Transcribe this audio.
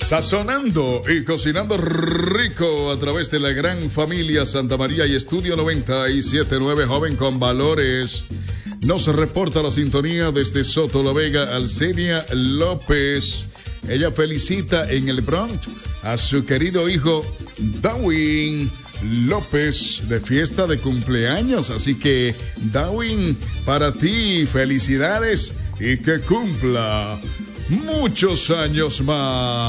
Sazonando y cocinando rico a través de la gran familia Santa María y Estudio 97.9, joven con valores. Nos reporta la sintonía desde Soto La Vega, Alcenia López. Ella felicita en el Bronx a su querido hijo Darwin López de fiesta de cumpleaños. Así que, Darwin, para ti, felicidades y que cumpla muchos años más.